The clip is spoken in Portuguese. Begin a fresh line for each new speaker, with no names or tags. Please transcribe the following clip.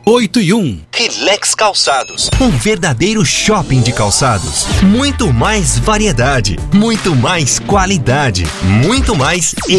8 e 1.
Relax Calçados.
Um verdadeiro shopping de calçados. Muito mais variedade, muito mais qualidade, muito mais